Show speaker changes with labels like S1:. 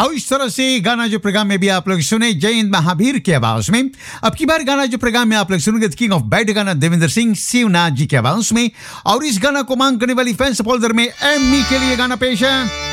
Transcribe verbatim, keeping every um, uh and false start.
S1: और इस तरह से गाना जो प्रोग्राम में भी आप लोग सुने जयंत महावीर की आवाज में। अब की बार गाना जो प्रोग्राम में आप लोग सुनेंगे किंग ऑफ बैड गाना देवेंद्र सिंह शिवनाथ जी की आवाज में। और इस गाना को मांग करने वाली फैंस फोल्डर में एमी के लिए गाना पेश है।